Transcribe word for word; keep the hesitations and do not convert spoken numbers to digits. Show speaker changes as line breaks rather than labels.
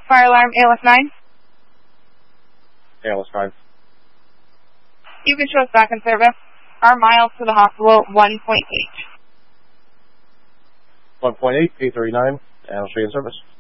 Fire alarm, A L S nine.
A L S nine.
You can show us back in service. Our miles to the hospital, one point eight.
one point eight, eight thirty-nine, and I'll show you in service.